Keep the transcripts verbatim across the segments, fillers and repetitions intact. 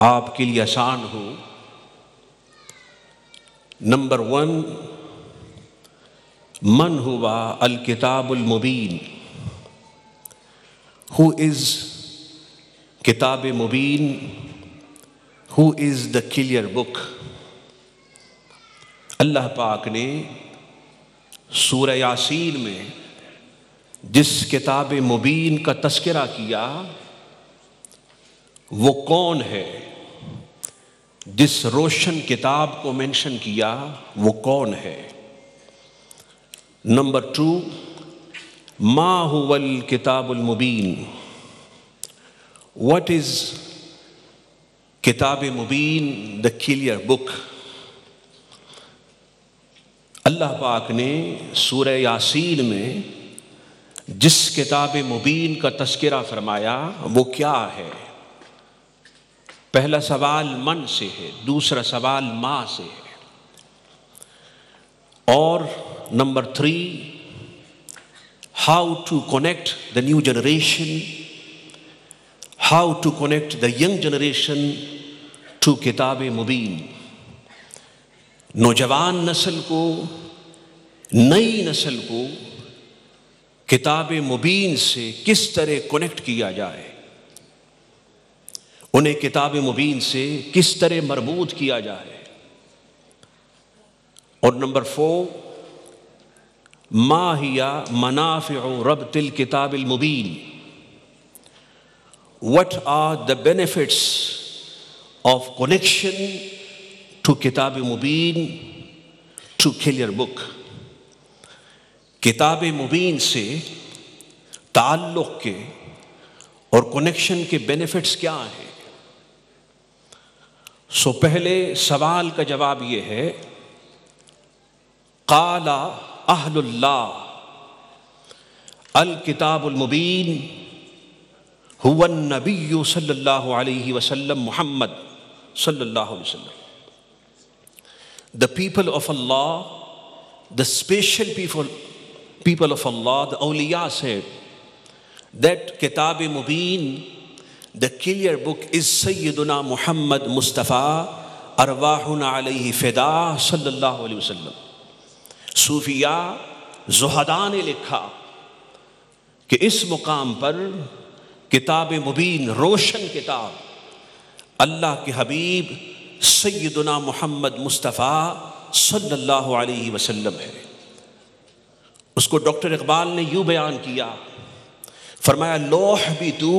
آپ کے لیے آسان ہو. نمبر ون، من ہوا الکتاب المبین. ہو از کتاب مبین؟ ہو از دا کلیئر بک؟ اللہ پاک نے سورہ یاسین میں جس کتاب مبین کا تذکرہ کیا وہ کون ہے؟ جس روشن کتاب کو مینشن کیا وہ کون ہے؟ نمبر ٹو، ما هو الکتاب المبین. What is کتاب مبین؟ the clear book. اللہ پاک نے سورہ یاسین میں جس کتاب مبین کا تذکرہ فرمایا وہ کیا ہے؟ پہلا سوال من سے ہے، دوسرا سوال ما سے ہے، اور number three, how to connect the new generation, how to connect the young generation to کتاب مبین. نوجوان نسل کو، نئی نسل کو کتاب مبین سے کس طرح کنیکٹ کیا جائے، انہیں کتاب مبین سے کس طرح مربوط کیا جائے. اور نمبر فور، ما ہی منافع ربط الکتاب المبین. What are the benefits of connection to کتاب مبین، to clear book. کتاب مبین سے تعلق کے اور کنیکشن کے بینیفٹس کیا ہیں؟ سو پہلے سوال کا جواب یہ ہے، قال اہل اللہ الکتاب المبین هو النبی صلی اللہ علیہ وسلم محمد صلی اللہ علیہ وسلم. The people of Allah, the special people, people of Allah, the awliya said that Kitab Mubeen, the clear book, is Sayyiduna Muhammad Mustafa arwahuna alayhi fida sallallahu alayhi wasallam. صوفیہ زہداء نے لکھا کہ اس مقام پر کتاب مبین، روشن کتاب، اللہ کے حبیب سیدنا محمد مصطفیٰ صلی اللہ علیہ وسلم ہے. اس کو ڈاکٹر اقبال نے یوں بیان کیا، فرمایا لوح بھی تو،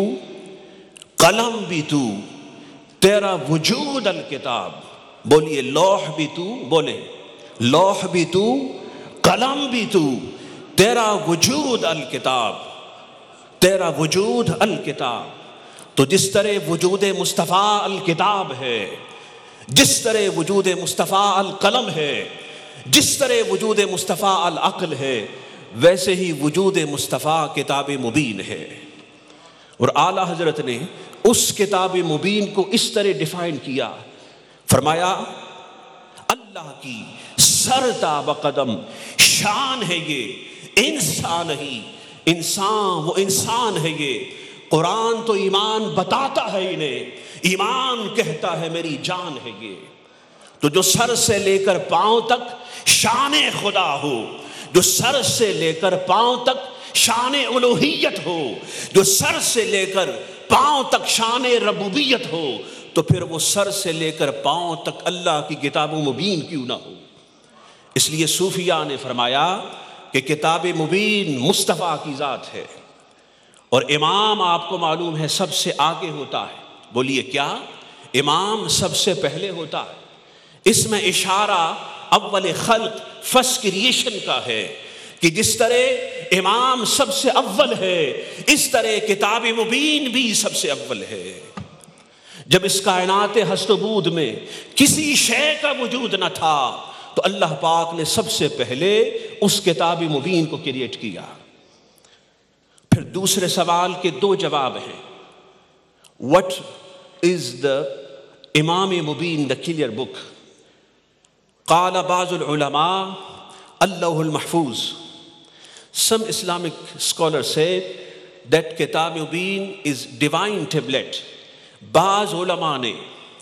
قلم بھی تو، تیرا وجود الکتاب. بولیے لوح بھی تو، بولے لوح بھی تو، قلم بھی تو، تیرا وجود الکتاب، تیرا وجود الکتاب. تو جس طرح وجود مصطفیٰ الکتاب ہے، جس طرح وجود مصطفیٰ القلم ہے، جس طرح وجود مصطفیٰ العقل ہے، ویسے ہی وجود مصطفیٰ کتاب مبین ہے. اور اعلیٰ حضرت نے اس کتاب مبین کو اس طرح ڈیفائن کیا، فرمایا اللہ کی سر تا بقدم شان ہے یہ، انسان ہی انسان، وہ انسان ہے یہ. قرآن تو ایمان بتاتا ہے انہیں، ایمان کہتا ہے میری جان ہے یہ. تو جو سر سے لے کر پاؤں تک شان خدا ہو، جو سر سے لے کر پاؤں تک شان الوہیت ہو، جو سر سے لے کر پاؤں تک شان ربوبیت ہو، تو پھر وہ سر سے لے کر پاؤں تک اللہ کی کتاب مبین کیوں نہ ہو. اس لیے صوفیاء نے فرمایا کہ کتاب مبین مصطفیٰ کی ذات ہے، اور امام آپ کو معلوم ہے سب سے آگے ہوتا ہے. بولیے کیا؟ امام سب سے پہلے ہوتا ہے. اس میں اشارہ اول خلق، فرسٹ کریشن کا ہے، کہ جس طرح امام سب سے اول ہے، اس طرح کتاب مبین بھی سب سے اول ہے. جب اس کائنات ہست و بود میں کسی شے کا وجود نہ تھا تو اللہ پاک نے سب سے پہلے اس کتاب مبین کو کریٹ کیا. پھر دوسرے سوال کے دو جواب ہیں. What is the امام مبین, the clear book? قال بعض العلماء اللوح المحفوظ. Some Islamic scholars say that Kitab Mubin is divine tablet. بعض علماء نے